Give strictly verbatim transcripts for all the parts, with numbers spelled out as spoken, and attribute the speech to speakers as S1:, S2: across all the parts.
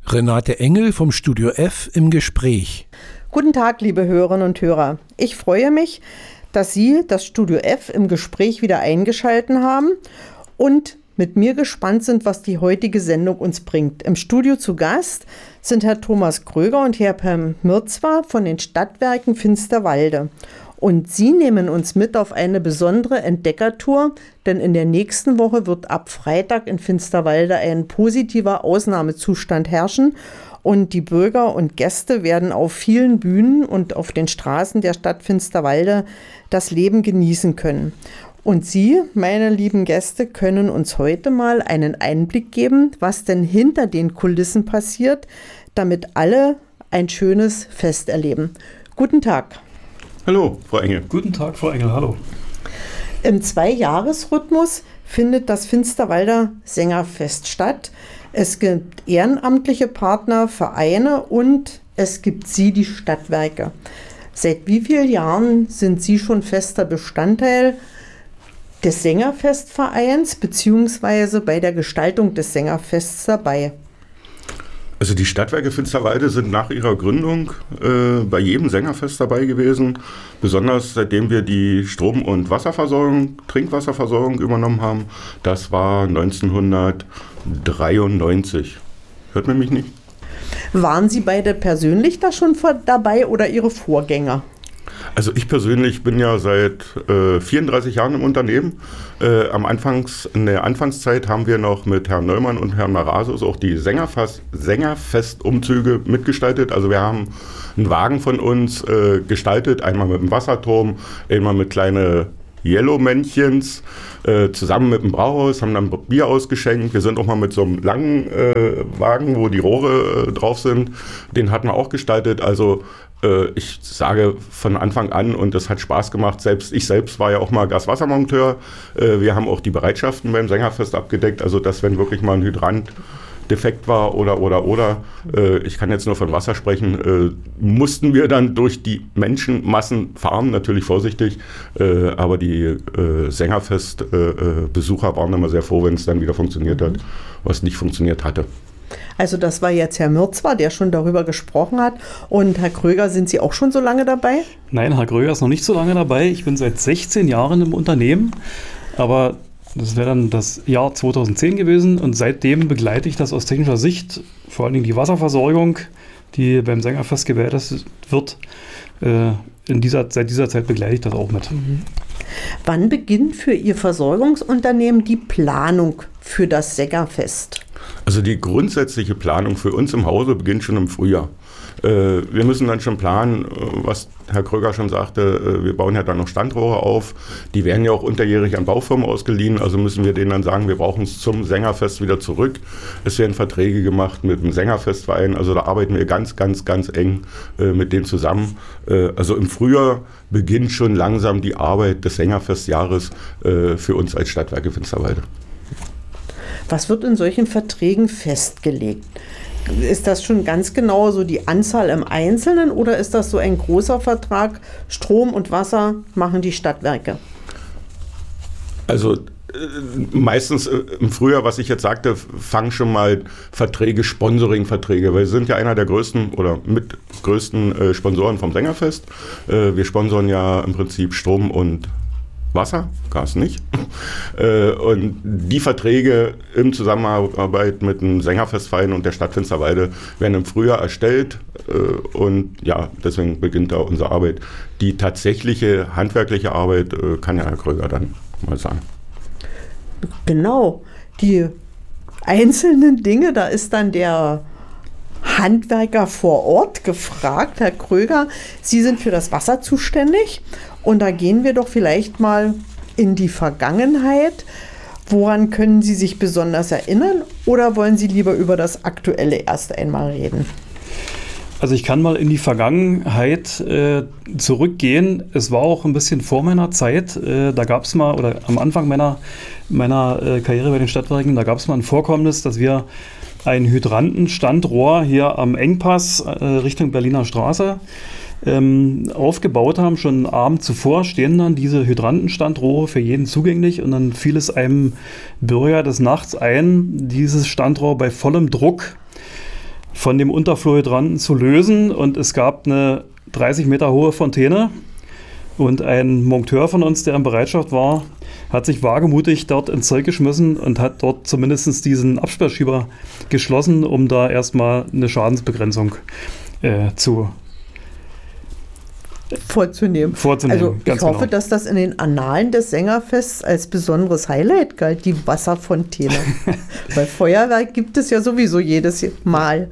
S1: Renate Engel vom Studio F im Gespräch.
S2: Guten Tag, liebe Hörerinnen und Hörer. Ich freue mich, dass Sie das Studio F im Gespräch wieder eingeschaltet haben und mit mir gespannt sind, was die heutige Sendung uns bringt. Im Studio zu Gast sind Herr Thomas Kröger und Herr Per Mürzwa von den Stadtwerken Finsterwalde. Und Sie nehmen uns mit auf eine besondere Entdeckertour, denn in der nächsten Woche wird ab Freitag in Finsterwalde ein positiver Ausnahmezustand herrschen und die Bürger und Gäste werden auf vielen Bühnen und auf den Straßen der Stadt Finsterwalde das Leben genießen können. Und Sie, meine lieben Gäste, können uns heute mal einen Einblick geben, was denn hinter den Kulissen passiert, damit alle ein schönes Fest erleben. Guten Tag.
S3: Hallo, Frau Engel.
S4: Guten Tag, Frau Engel, hallo.
S2: Im Zweijahresrhythmus findet das Finsterwalder Sängerfest statt. Es gibt ehrenamtliche Partner, Vereine und es gibt Sie, die Stadtwerke. Seit wie vielen Jahren sind Sie schon fester Bestandteil des Sängerfestvereins beziehungsweise bei der Gestaltung des Sängerfests dabei?
S3: Also die Stadtwerke Finsterwalde sind nach ihrer Gründung äh, bei jedem Sängerfest dabei gewesen, besonders seitdem wir die Strom- und Wasserversorgung, Trinkwasserversorgung übernommen haben. Das war neunzehnhundertdreiundneunzig. Hört man mich nicht?
S2: Waren Sie beide persönlich da schon vor, dabei oder Ihre Vorgänger?
S3: Also ich persönlich bin ja seit äh, vierunddreißig Jahren im Unternehmen. Äh, am Anfangs, in der Anfangszeit haben wir noch mit Herrn Neumann und Herrn Marasus auch die Sängerfest, Sängerfestumzüge mitgestaltet. Also wir haben einen Wagen von uns äh, gestaltet, einmal mit dem Wasserturm, einmal mit kleinen Yellow-Männchens, äh, zusammen mit dem Brauhaus, haben dann Bier ausgeschenkt. Wir sind auch mal mit so einem langen äh, Wagen, wo die Rohre äh, drauf sind, den hatten wir auch gestaltet. Also äh, ich sage von Anfang an, und das hat Spaß gemacht, selbst ich selbst war ja auch mal Gaswassermonteur. Äh, wir haben auch die Bereitschaften beim Sängerfest abgedeckt, also dass wenn wirklich mal ein Hydrant defekt war oder, oder, oder, äh, ich kann jetzt nur von Wasser sprechen, äh, mussten wir dann durch die Menschenmassen fahren, natürlich vorsichtig, äh, aber die äh, Sängerfest-Besucher äh, waren immer sehr froh, wenn es dann wieder funktioniert hat, was nicht funktioniert hatte.
S2: Also das war jetzt Herr Mürzwa, der schon darüber gesprochen hat. Und Herr Kröger, sind Sie auch schon so lange dabei?
S4: Nein, Herr Kröger ist noch nicht so lange dabei. Ich bin seit sechzehn Jahren im Unternehmen, aber das wäre dann das Jahr zweitausendzehn gewesen und seitdem begleite ich das aus technischer Sicht, vor allen Dingen die Wasserversorgung, die beim Sängerfest gewährleistet wird. Äh, in dieser, seit dieser Zeit begleite ich das auch mit.
S2: Mhm. Wann beginnt für Ihr Versorgungsunternehmen die Planung für das Sängerfest?
S3: Also die grundsätzliche Planung für uns im Hause beginnt schon im Frühjahr. Wir müssen dann schon planen, was Herr Kröger schon sagte, wir bauen ja dann noch Standrohre auf. Die werden ja auch unterjährig an Baufirmen ausgeliehen, also müssen wir denen dann sagen, wir brauchen es zum Sängerfest wieder zurück. Es werden Verträge gemacht mit dem Sängerfestverein, also da arbeiten wir ganz, ganz, ganz eng mit denen zusammen. Also im Frühjahr beginnt schon langsam die Arbeit des Sängerfestjahres für uns als Stadtwerke Finsterwalde.
S2: Was wird in solchen Verträgen festgelegt? Ist das schon ganz genau so die Anzahl im Einzelnen oder ist das so ein großer Vertrag? Strom und Wasser machen die Stadtwerke.
S3: Also äh, meistens äh, im Frühjahr, was ich jetzt sagte, fangen schon mal Verträge, Sponsoring-Verträge, weil wir sind ja einer der größten oder mit größten äh, Sponsoren vom Sängerfest. Äh, wir sponsoren ja im Prinzip Strom und Wasser, Gas nicht. Und die Verträge in Zusammenarbeit mit dem Sängerfestverein und der Stadt Finsterwalde werden im Frühjahr erstellt. Und ja, deswegen beginnt da unsere Arbeit. Die tatsächliche handwerkliche Arbeit kann ja Herr Kröger dann mal sagen.
S2: Genau. Die einzelnen Dinge, da ist dann der Handwerker vor Ort gefragt. Herr Kröger, Sie sind für das Wasser zuständig. Und da gehen wir doch vielleicht mal in die Vergangenheit. Woran können Sie sich besonders erinnern oder wollen Sie lieber über das Aktuelle erst einmal reden?
S4: Also ich kann mal in die Vergangenheit äh, zurückgehen. Es war auch ein bisschen vor meiner Zeit. Äh, da gab es mal, oder am Anfang meiner, meiner äh, Karriere bei den Stadtwerken, da gab es mal ein Vorkommnis, dass wir ein Hydrantenstandrohr hier am Engpass äh, Richtung Berliner Straße ähm, aufgebaut haben. Schon einen Abend zuvor stehen dann diese Hydrantenstandrohre für jeden zugänglich und dann fiel es einem Bürger des Nachts ein, dieses Standrohr bei vollem Druck von dem Unterfluohydranten zu lösen. Und es gab eine dreißig Meter hohe Fontäne. Und ein Monteur von uns, der in Bereitschaft war, hat sich wagemutig dort ins Zeug geschmissen und hat dort zumindest diesen Absperrschieber geschlossen, um da erstmal eine Schadensbegrenzung äh, zu
S2: vorzunehmen.
S4: vorzunehmen.
S2: Also ich hoffe,
S4: genau.
S2: dass das in den Annalen des Sängerfests als besonderes Highlight galt, die Wasserfontäne. Weil Feuerwerk gibt es ja sowieso jedes Mal.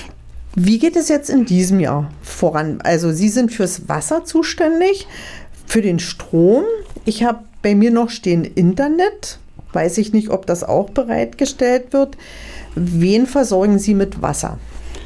S2: Wie geht es jetzt in diesem Jahr voran? Also Sie sind fürs Wasser zuständig, für den Strom. Ich habe bei mir noch stehen Internet. Weiß ich nicht, ob das auch bereitgestellt wird. Wen versorgen Sie mit Wasser?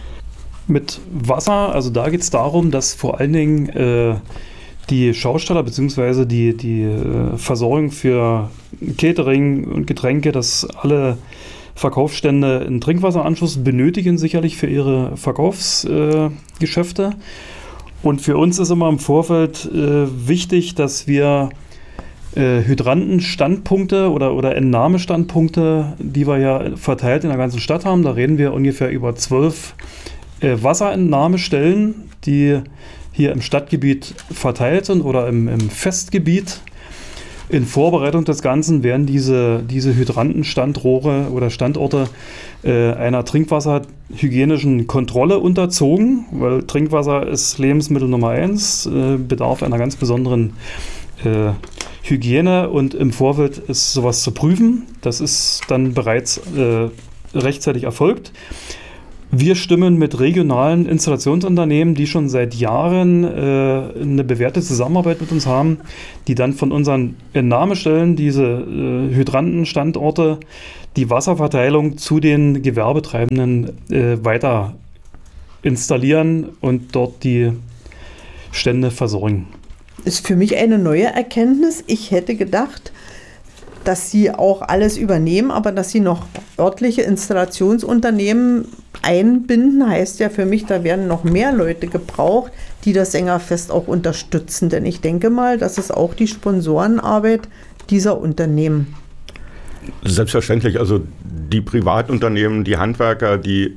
S4: Mit Wasser, also da geht es darum, dass vor allen Dingen äh, die Schausteller bzw. die, die äh, Versorgung für Catering und Getränke, dass alle Verkaufsstände einen Trinkwasseranschluss benötigen, sicherlich für ihre Verkaufsgeschäfte. Äh, und für uns ist immer im Vorfeld äh, wichtig, dass wir äh, Hydrantenstandpunkte oder, oder Entnahmestandpunkte, die wir ja verteilt in der ganzen Stadt haben, da reden wir ungefähr über zwölf äh, Wasserentnahmestellen, die hier im Stadtgebiet verteilt sind oder im, im Festgebiet. In Vorbereitung des Ganzen werden diese, diese Hydrantenstandrohre oder Standorte äh, einer trinkwasserhygienischen Kontrolle unterzogen, weil Trinkwasser ist Lebensmittel Nummer eins, äh, bedarf einer ganz besonderen äh, Hygiene und im Vorfeld ist sowas zu prüfen. Das ist dann bereits äh, rechtzeitig erfolgt. Wir stimmen mit regionalen Installationsunternehmen, die schon seit Jahren äh, eine bewährte Zusammenarbeit mit uns haben, die dann von unseren Entnahmestellen, diese äh, Hydrantenstandorte, die Wasserverteilung zu den Gewerbetreibenden äh, weiter installieren und dort die Stände versorgen.
S2: Ist für mich eine neue Erkenntnis. Ich hätte gedacht, dass Sie auch alles übernehmen, aber dass Sie noch örtliche Installationsunternehmen einbinden, heißt ja für mich, da werden noch mehr Leute gebraucht, die das Sängerfest auch unterstützen. Denn ich denke mal, das ist auch die Sponsorenarbeit dieser Unternehmen.
S3: Selbstverständlich, also die Privatunternehmen, die Handwerker, die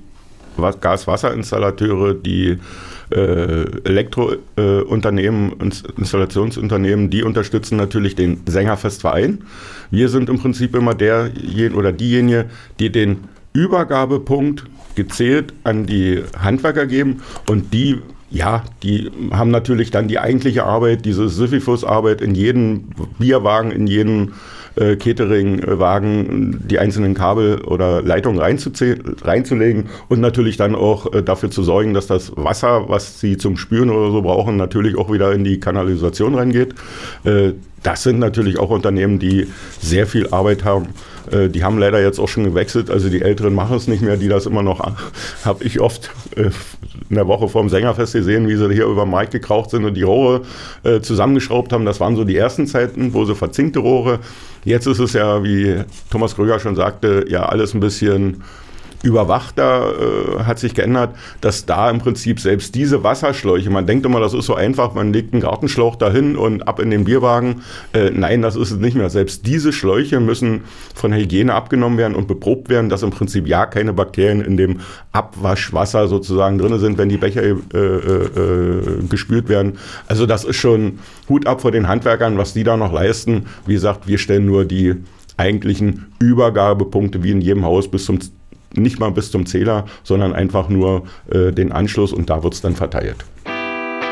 S3: Gas-Wasser-Installateure, die äh, Elektrounternehmen, äh, Installationsunternehmen, die unterstützen natürlich den Sängerfestverein. Wir sind im Prinzip immer derjenige oder diejenige, die den Übergabepunkt gezählt an die Handwerker geben und die, ja, die haben natürlich dann die eigentliche Arbeit, diese Sisyphus-Arbeit in jeden Bierwagen, in jeden äh, Cateringwagen, die einzelnen Kabel oder Leitungen reinzulegen und natürlich dann auch äh, dafür zu sorgen, dass das Wasser, was sie zum Spülen oder so brauchen, natürlich auch wieder in die Kanalisation reingeht. Äh, das sind natürlich auch Unternehmen, die sehr viel Arbeit haben. Die haben leider jetzt auch schon gewechselt, also die Älteren machen es nicht mehr, die das immer noch, habe ich oft äh, in der Woche vor dem Sängerfest gesehen, wie sie hier über den Markt gekraucht sind und die Rohre äh, zusammengeschraubt haben. Das waren so die ersten Zeiten, wo sie verzinkte Rohre. Jetzt ist es ja, wie Thomas Kröger schon sagte, ja alles ein bisschen überwachter, äh, hat sich geändert, dass da im Prinzip selbst diese Wasserschläuche, man denkt immer, das ist so einfach, man legt einen Gartenschlauch dahin und ab in den Bierwagen. Äh, nein, das ist es nicht mehr. Selbst diese Schläuche müssen von der Hygiene abgenommen werden und beprobt werden, dass im Prinzip ja keine Bakterien in dem Abwaschwasser sozusagen drin sind, wenn die Becher äh, äh, gespült werden. Also das ist schon Hut ab vor den Handwerkern, was die da noch leisten. Wie gesagt, wir stellen nur die eigentlichen Übergabepunkte wie in jedem Haus bis zum nicht mal bis zum Zähler, sondern einfach nur äh, den Anschluss und da wird es dann verteilt.